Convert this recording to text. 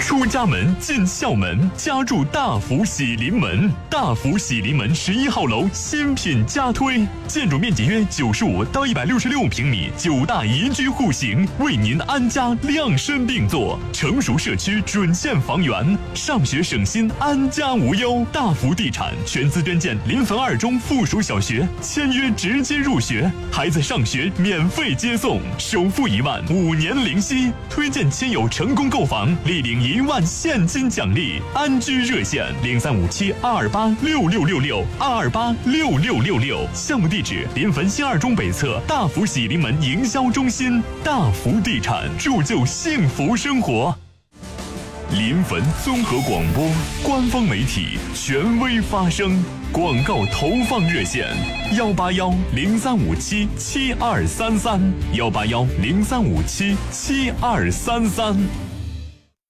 出家门进校门，家住大福喜临门。大福喜临门11号楼新品加推，建筑面积约95到166平米，9大宜居户型，为您安家量身定做。成熟社区准线房源，上学省心，安家无忧。大福地产全资捐建临汾2中附属小学，签约直接入学，孩子上学免费接送，首付1万，5年零息。推荐亲友成功购房，立领1万现金奖励。安居热线0357-228-6666，228-6666。项目地址：临汾新2中北侧大福喜临门营销中心。大福地产，铸就幸福生活。临汾综合广播官方媒体，权威发声。广告投放热线：181-0357-7233，181-0357-7233。